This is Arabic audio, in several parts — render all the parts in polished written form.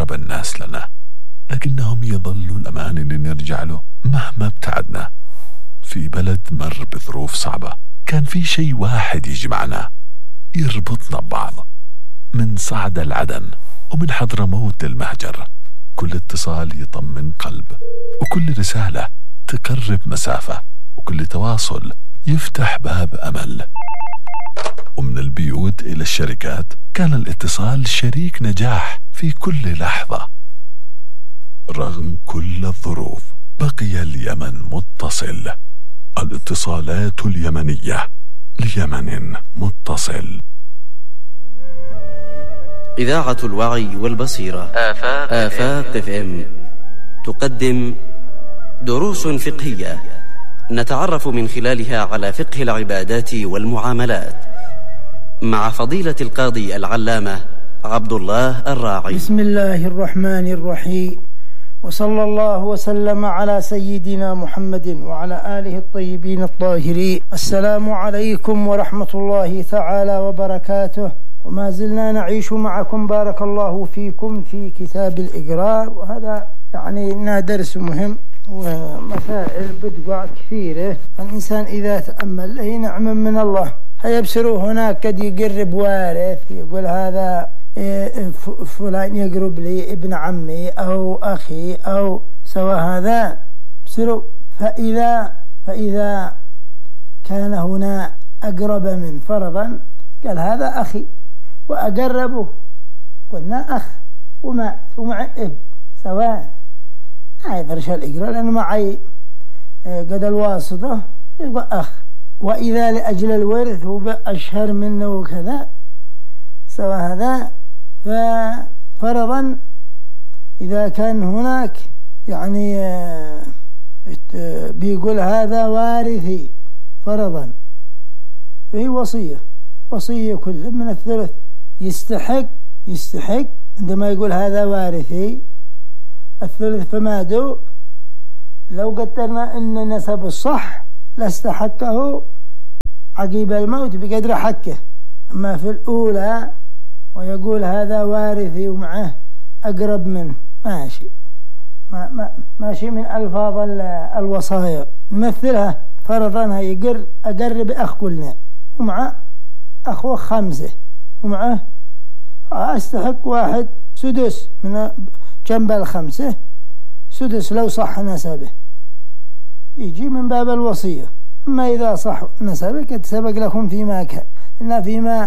أقرب الناس لنا، لكنهم يظلوا الأمان اللي نرجع له مهما ابتعدنا. في بلد مر بظروف صعبة كان في شيء واحد يجمعنا يربطنا ببعض، من صعدة العدن ومن حضرموت المهجر. كل اتصال يطمن قلب، وكل رسالة تقرب مسافة، وكل تواصل يفتح باب أمل. ومن البيوت إلى الشركات كان الاتصال شريك نجاح في كل لحظة. رغم كل الظروف بقي اليمن متصل. الاتصالات اليمنية ليمن متصل. إذاعة الوعي والبصيرة آفاق FM تقدم دروس فقهية نتعرف من خلالها على فقه العبادات والمعاملات مع فضيلة القاضي العلامة عبد الله الراعي. بسم الله الرحمن الرحيم، وصلى الله وسلم على سيدنا محمد وعلى آله الطيبين الطاهرين. السلام عليكم ورحمة الله تعالى وبركاته. وما زلنا نعيش معكم بارك الله فيكم في كتاب الإقرار، وهذا يعني درس مهم ومسائل بدقع كثيرة. الإنسان إذا تأمل له نعمة من الله. هيبصروا هناك قد يقرب وارث يقول هذا فلان يقرب لي ابن عمي أو أخي أو سوى هذا بصروا. فإذا كان هنا أقرب من فرضا قال هذا أخي وأقربه قلنا أخ ومات ومع ابن سواء يفرش الإقرار لأنه معي قد الواسطة يقول أخ. وإذا لأجل الورث هو أشهر منه وكذا سوى هذا. ففرضا إذا كان هناك يعني بيقول هذا وارثي فرضا، فهي وصية كل من الثلث يستحق عندما يقول هذا وارثي الثلث. فماذا لو قدرنا أن نسب الصح لاستحقه عقيب الموت بقدر حقه. أما في الأولى ويقول هذا وارثي ومعه أقرب منه ماشي من ألفاظ الوصايا. نمثلها فرضا أقرب أخ قلنا ومعه أخوه 5 ومعه أستحق 1 سدس من جنب 5 سدس لو صح نسبه يجي من باب الوصية. أما إذا صح نسبه قد سبق لكم فيما كان إن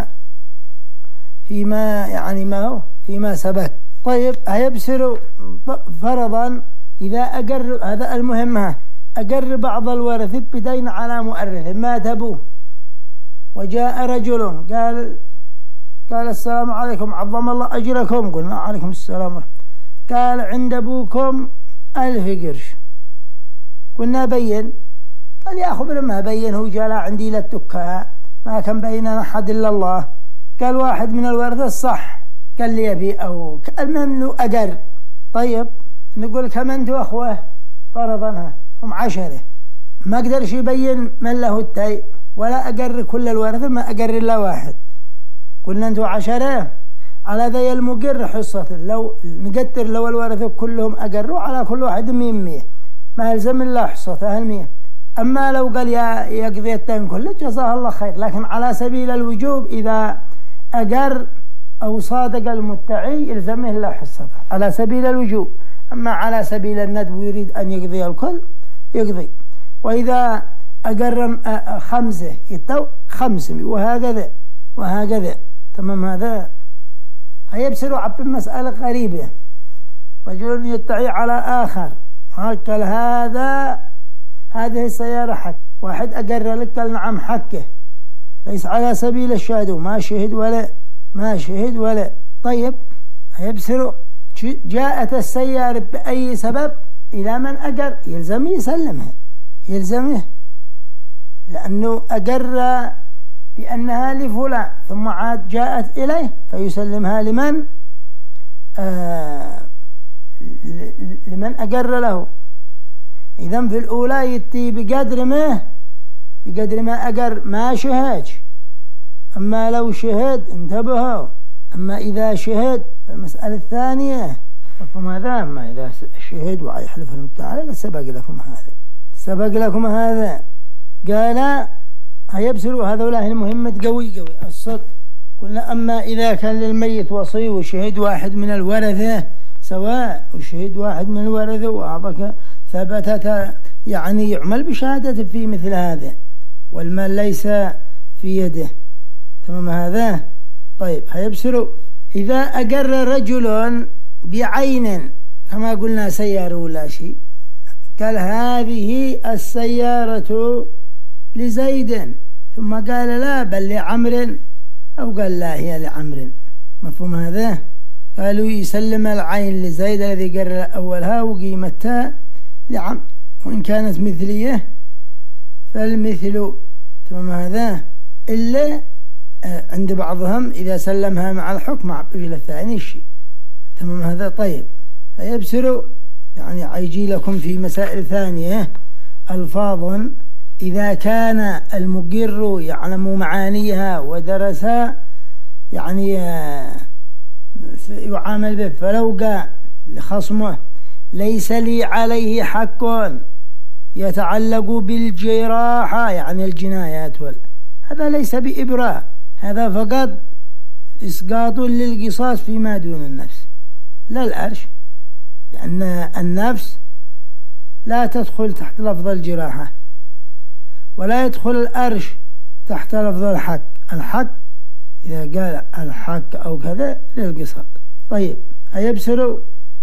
فيما يعني ما هو فيما سبق. طيب هيبصر فرضا إذا أقر هذا المهمة أقر بعض الورث بدين على مؤرث مات أبوه وجاء رجل قال السلام عليكم عظم الله أجركم قلنا عليكم السلام. قال عند أبوكم 1000 قرش قلنا بين. قال يا أخو ما بين هو جاء عندي للتكاء ما كان بيننا أحد إلا الله. قال واحد من الورثة الصح قال لي أبي أو المهم أقر. طيب نقول كم أنتوا أخوة فرضا هم 10 ما قدرش يبين من له التاي ولا أقر كل الورثة ما أقر إلا 1. قلنا أنتوا 10 على ذي المقر حصة. لو نقدر لو الورثة كلهم أقروا على كل واحد 100 ما يلزم إلا حصة 100. أما لو قال يقضي التين كله جزاه الله خير. لكن على سبيل الوجوب إذا أقر أو صادق المدعي يلزمه إلا حصته على سبيل الوجوب. أما على سبيل الندب ويريد أن يقضي الكل يقضي. وإذا أقر 5 يتو 500 وهكذا تمام. هذا هيبصروا عب مسألة غريبة. رجل يدعي على آخر قال هذه السيارة حق. واحد أقر لك قال نعم حقه ليس على سبيل الشهادة ما شهد ولا. طيب هيبصروا جاءت السيارة بأي سبب إلى من أقر يلزمه لأنه أقر بأنها لفلان ثم عاد جاءت إليه فيسلمها لمن أقر له. إذن في الأولى يتي بقدر ما أقر ما شهد. أما لو شهد انتبهوا. أما إذا شهد فالمسألة الثانية مفهوم هذا؟ أما إذا شهد ويحلف المدعي عليه سبق لكم هذا قال هيبسلوا هذولا المهمة قوي الصدق. قلنا أما إذا كان للميت وصي وشهد واحد من الورثة سواء وشهد واحد من الورثة وأعطك ثبتت يعني يعمل بشهادة في مثل هذا والمال ليس في يده. تمام هذا؟ طيب هيبسلوا إذا أقر رجل بعين كما قلنا سيارة ولا شيء قال هذه السيارة لزيد ثم قال لا بل لعمر أو قال لا هي لعمر. مفهوم هذا؟ قالوا يسلم العين لزيد الذي قرر أولها وقيمتها لعمر وإن كانت مثلية فالمثل. تمام هذا؟ إلا عند بعضهم إذا سلمها مع الحكم مع الرجل الثاني شيء. تمام هذا؟ طيب هيبسلوا يعني عيجي لكم في مسائل ثانية ألفاظ إذا كان المقر يعلم معانيها ودرسها يعني يعامل به. فلو قال لخصمه ليس لي عليه حق يتعلق بالجراحة يعني الجنايات هذا ليس بإبراء، هذا فقط إسقاط للقصاص فيما دون النفس لا الأرش، لأن النفس لا تدخل تحت لفظ الجراحة ولا يدخل الأرش تحت لفظ الحق. الحق إذا قال الحق أو كذا للقصاص. طيب هيبسلوا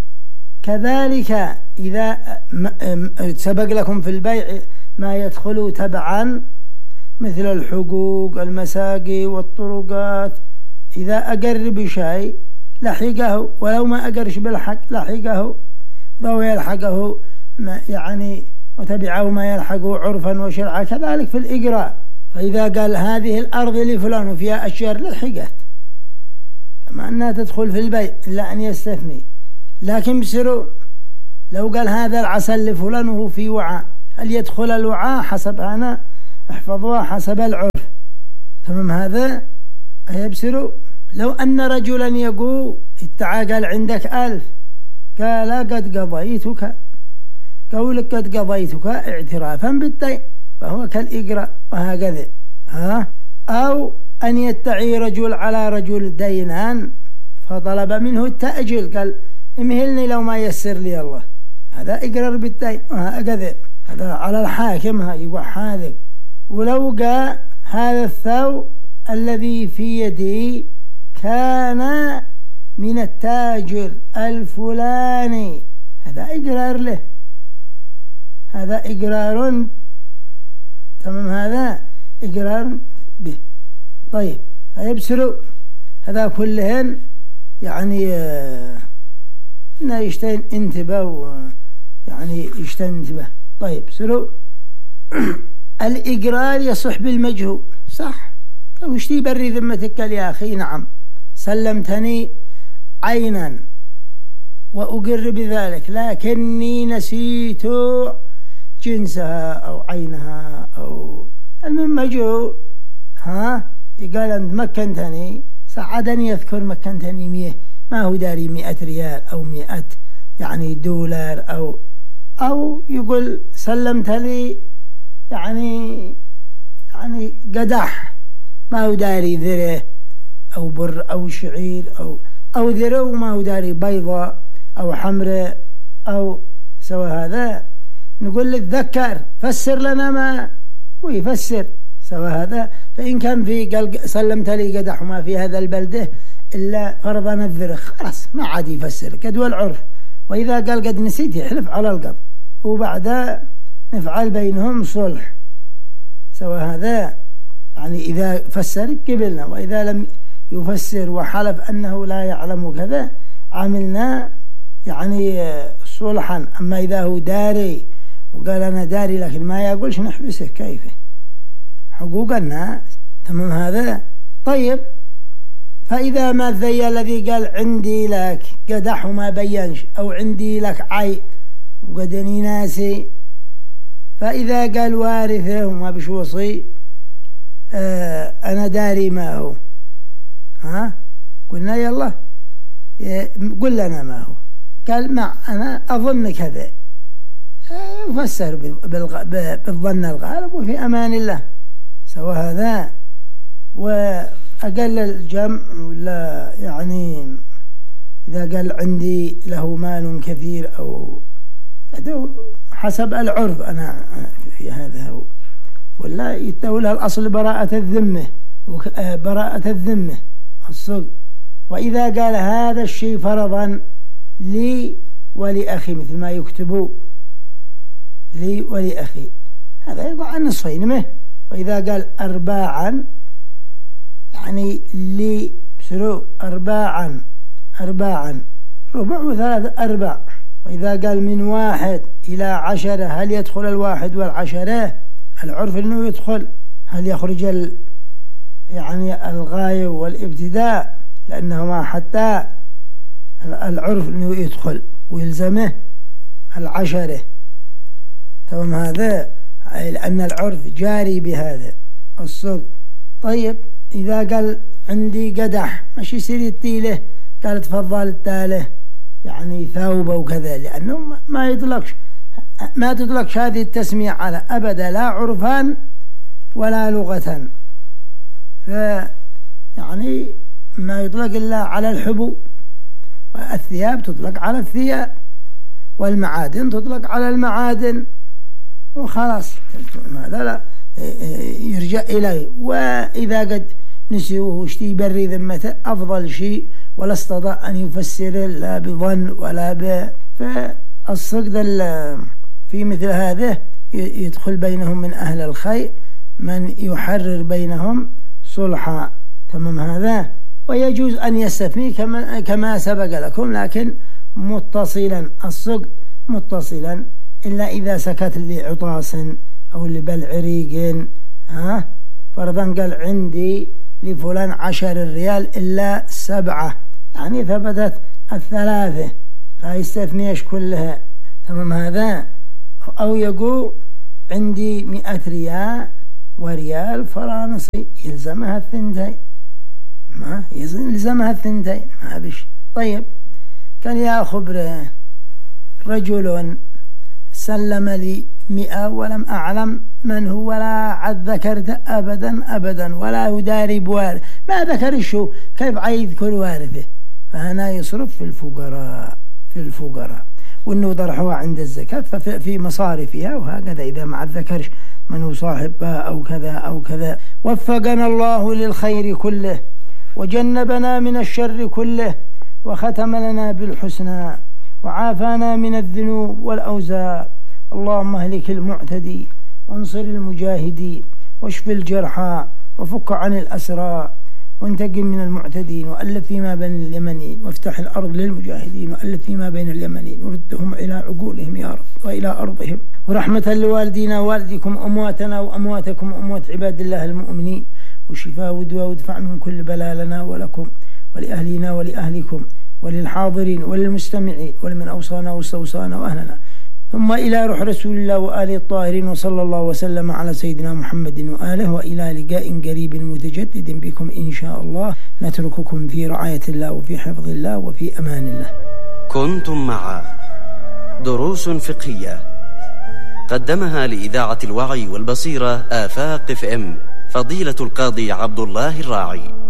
كذلك إذا سبق لكم في البيع ما يدخل تبعا مثل الحقوق المساقي والطرقات إذا أقر بشيء لحقه ولو ما أقرش بالحق لحقه ضو يلحقه يعني وتبعه ما يلحقه عرفا وشرعا. كذلك في الإقراء فإذا قال هذه الأرض لفلان وفيها أشجار لحقت كما أنها تدخل في البيع إلا أن يستثني. لكن بسروا لو قال هذا العسل لفلان وهو في وعاء هل يدخل الوعاء حسب أنا احفظوها حسب العرف. تمام هذا؟ يبسروا لو أن رجلا يقول ادعى قال عندك 1000 قال قد قضيتك قولك قد قضيتك اعترافا بالدين فهو كالإقراء وهكذا. أو أن يدعي رجل على رجل دينا فطلب منه التأجيل قال امهلني لو ما يسر لي الله هذا إقرار بالدين وهكذا. هذا على الحاكم يقول حاذق. ولو قال هذا الثوب الذي في يدي كان من التاجر الفلاني هذا إقرار له هذا إقرار. تمام هذا إقرار به. طيب هيبسلوا هذا كلهن يعني يشتين انتبه يعني يشتين انتبه. طيب سلو الإقرار يصح بالمجهول صح. وش تبري ذمتك يا أخي؟ نعم سلمتني عينا وأقر بذلك لكني نسيت جنسها أو عينها أو المهم مجهول. يقال أنت مكنتني سعدني يذكر مكنتني 100 ما هو داري 100 ريال أو 100 يعني دولار أو يقول سلمت لي يعني قدح ما هو داري ذره أو بر أو شعير أو ذره وما هو داري بيضة أو حمراء أو سوى هذا نقول لك ذكر فسر لنا ما ويفسر سوى هذا. فإن كان في قال سلمت لي قدح وما في هذا البلده إلا فرضا الذره خلاص ما عاد يفسر كدوى العرف. وإذا قال قد نسيت يحلف على القبض وبعد نفعل بينهم صلح سوى هذا. يعني إذا فسر قبلنا وإذا لم يفسر وحلف أنه لا يعلم كذا عملنا يعني صلحا. أما إذا هو داري وقال أنا داري لكن ما يقولش نحبسه كيف حقوق الناس. تمام هذا؟ طيب فإذا ما ذي الذي قال عندي لك قدح وما بينش أو عندي لك عيب وقدني ناسي فإذا قال وارثه وما بش وصي أنا داري ما هو قلنا يلا قل لنا ما هو قال ما أنا أظن كذا، يفسر بالظن الغالب وفي أمان الله، سوى هذا. وأقل الجمع ولا يعني إذا قال عندي له مال كثير أو حسب العرف أنا في هذا، ولا يتولى الأصل براءة الذمة، براءة الذمة الصدق. وإذا قال هذا الشيء فرضا لي ولأخي، مثل ما يكتبوا لي ولأخي، هذا يقع النصفين منه. وإذا قال أرباعا يعني لي سرو أرباعا، أرباعا ربع وثلاث أرباع. وإذا قال من 1 إلى 10 هل يدخل 1 والعشرة؟ العرف أنه يدخل. هل يخرج يعني الغاية والابتداء؟ لأنهما حتى العرف أنه يدخل ويلزمه 10. تمام هذا، لأن العرف جاري بهذا الصدق. طيب إذا قال عندي قدح مش يصير يتيله، قال تفضل التاله يعني ثوبه وكذا، لأنه ما تطلقش هذه التسمية على أبدا، لا عرفا ولا لغة. يعني ما يطلق إلا على الحبو، والثياب تطلق على الثياب، والمعادن تطلق على المعادن، وخلاص هذا لا يرجع إليه. وإذا قد نسيوه وشتي يبري ذمته أفضل شيء، ولا استطاع أن يفسر لا بظن ولا فالصدق في مثل هذا يدخل بينهم من أهل الخير من يحرر بينهم صلحا. تمام هذا. ويجوز أن يستثني كما سبق لكم، لكن متصلا، الصدق متصلا، إلا إذا سكت لعطاس أو لبلع ريق، فرضا قال عندي لفلان 10 ريال إلا 7، يعني ثبتت 3 لا يستثنيش كلها. تمام هذا. أو يقول عندي 100 ريال وريال فرنسي، يلزمها 2، ما يلزمها 2 ما بش. طيب كان يا خبره رجل سلم لي 100 ولم أعلم من هو، ولا عد ذكرت أبدا ولا يداري بوارث، ما ذكر شو كيف يذكر وارثه. فهنا يصرف في الفقراء وإنه طرحها عند الزكاة ففي مصارفها، وهكذا إذا ما ذكرش من هو صاحبها أو كذا أو كذا. وفقنا الله للخير كله وجنبنا من الشر كله، وختم لنا بالحسنى وعافانا من الذنوب والأوزار. اللهم اهلك المعتدي وانصر المجاهدين واشف الجرحى وفك عن الأسرى وانتقم من المعتدين، وألف فيما بين اليمنين، وافتح الأرض للمجاهدين، وألف فيما بين اليمنين، وردهم إلى عقولهم يا رب وإلى أرضهم. ورحمة لوالدينا ووالدكم، أمواتنا وأمواتكم وأموات عباد الله المؤمنين، وشفاء ودواء وادفع من كل بلاء لنا ولكم ولأهلنا ولأهلكم وللحاضرين وللمستمعين ولمن أوصانا واستوصانا وأهلنا، ثم إلى روح رسول الله وآله الطاهرين، وصلى الله وسلم على سيدنا محمد وآله، وإلى لقاء قريب متجدد بكم إن شاء الله. نترككم في رعاية الله وفي حفظ الله وفي أمان الله. كنتم مع دروس فقهية قدمها لإذاعة الوعي والبصيرة آفاق FM فضيلة القاضي عبد الله الراعي.